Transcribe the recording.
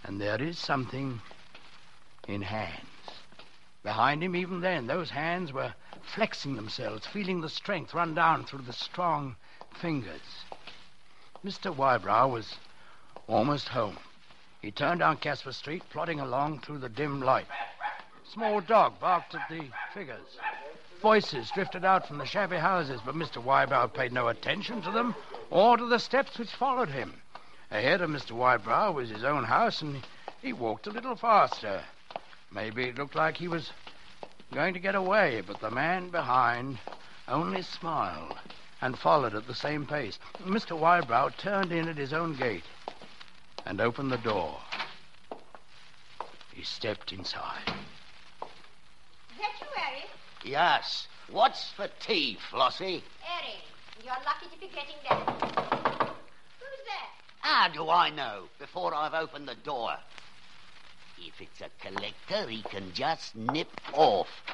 And there is something in hands. Behind him, even then, those hands were flexing themselves, feeling the strength run down through the strong fingers. Mr. Wybrow was almost home. He turned down Casper Street, plodding along through the dim light. A small dog barked at the figures. Voices drifted out from the shabby houses, but Mr. Wybrow paid no attention to them or to the steps which followed him. Ahead of Mr. Wybrow was his own house, and he walked a little faster. Maybe it looked like he was going to get away, but the man behind only smiled and followed at the same pace. Mr. Wybrow turned in at his own gate and opened the door. He stepped inside. Is that you, Harry? Yes. What's for tea, Flossie? Harry, you're lucky to be getting that. Who's that? How do I know before I've opened the door? If it's a collector, he can just nip off.